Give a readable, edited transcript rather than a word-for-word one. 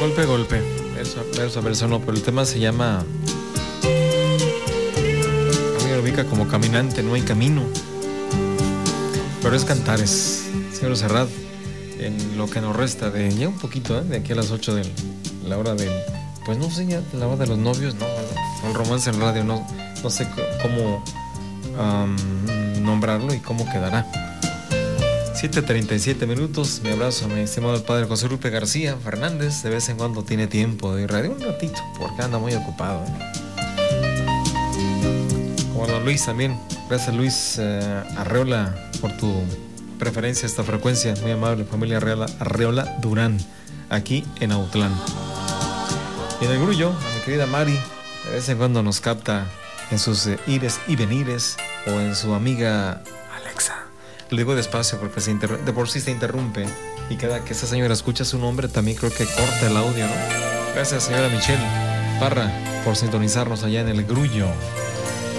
Golpe a golpe, verso a verso, no, pero el tema se llama... A mí me ubica como caminante, no hay camino. Pero es Cantares, señor Serrat, en lo que nos resta de... Ya un poquito, de aquí a las 8 de la hora de... Pues no sé, ya la hora de los novios, ¿no? Un romance en radio, no sé cómo nombrarlo y cómo quedará. 7:37 minutos. Mi abrazo a mi estimado el padre José Lupe García Fernández. De vez en cuando tiene tiempo de radio, un ratito, porque anda muy ocupado, Como don Luis también. Gracias, Luis Arreola, por tu preferencia a esta frecuencia. Muy amable, familia Arreola Durán, aquí en Autlán. Y en el grullo, a mi querida Mari, de vez en cuando nos capta en sus ires y venires, o en su amiga Alexa. Lo digo despacio porque de por sí se interrumpe, y cada que esa señora escucha su nombre también creo que corta el audio, ¿no? Gracias, señora Michelle Parra, por sintonizarnos allá en el grullo.